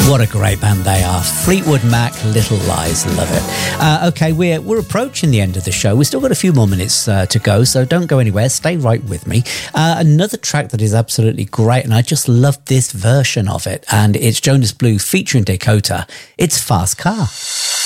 What a great band they are. Fleetwood Mac, Little Lies, love it. Okay, we're approaching the end of the show. We've still got a few more minutes to go, so don't go anywhere. Stay right with me. Another track that is absolutely great, and I just love this version of it, and it's Jonas Blue featuring Dakota. It's Fast Car.